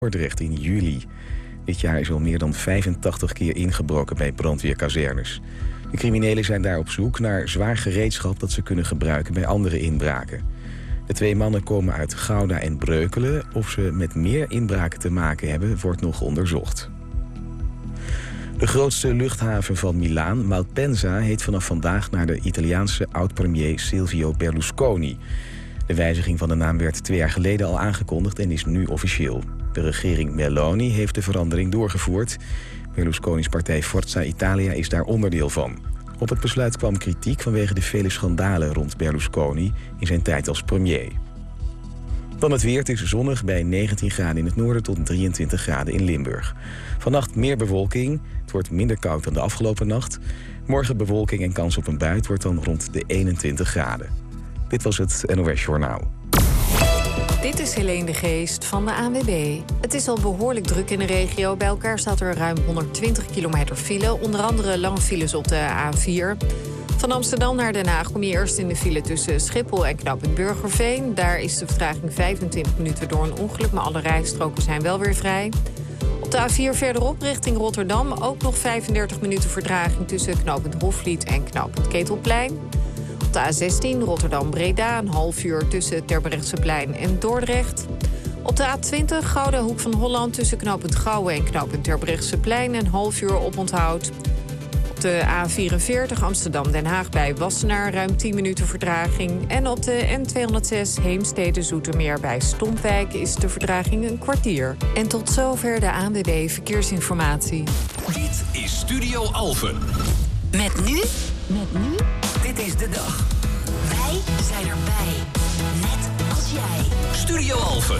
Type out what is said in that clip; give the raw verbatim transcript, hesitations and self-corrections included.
Dordrecht in juli. Dit jaar is al meer dan vijfentachtig keer ingebroken bij brandweerkazernes. De criminelen zijn daar op zoek naar zwaar gereedschap dat ze kunnen gebruiken bij andere inbraken. De twee mannen komen uit Gouda en Breukelen. Of ze met meer inbraken te maken hebben, wordt nog onderzocht. De grootste luchthaven van Milaan, Malpensa, heet vanaf vandaag naar de Italiaanse oud-premier Silvio Berlusconi. De wijziging van de naam werd twee jaar geleden al aangekondigd en is nu officieel. De regering Meloni heeft de verandering doorgevoerd. Berlusconi's partij Forza Italia is daar onderdeel van. Op het besluit kwam kritiek vanwege de vele schandalen rond Berlusconi in zijn tijd als premier. Dan het weer. Het is zonnig bij negentien graden in het noorden tot drieëntwintig graden in Limburg. Vannacht meer bewolking. Het wordt minder koud dan de afgelopen nacht. Morgen bewolking en kans op een bui. Het wordt dan rond de eenentwintig graden. Dit was het N O S Journaal. Dit is Helene de Geest van de A N W B. Het is al behoorlijk druk in de regio. Bij elkaar staat er ruim honderdtwintig kilometer file. Onder andere lange files op de A vier. Van Amsterdam naar Den Haag kom je eerst in de file tussen Schiphol en knooppunt Burgerveen. Daar is de vertraging vijfentwintig minuten door een ongeluk, maar alle rijstroken zijn wel weer vrij. Op de A vier verderop richting Rotterdam ook nog vijfendertig minuten vertraging tussen knooppunt Hofvliet en knooppunt Ketelplein. Op de A zestien Rotterdam-Breda een half uur tussen Terbrechtseplein en Dordrecht. Op de A twintig Gouden Hoek van Holland tussen knooppunt Gouwen en knooppunt Terbrechtseplein een half uur oponthoud. Op de A vierenveertig Amsterdam-Den Haag bij Wassenaar ruim tien minuten vertraging. En op de N tweehonderdzes Heemstede-Zoetermeer bij Stompwijk is de vertraging een kwartier. En tot zover de A N W B Verkeersinformatie. Dit is Studio Alphen. Met nu... Met nu... Dit is de dag. Wij zijn erbij. Net als jij. Studio Alphen.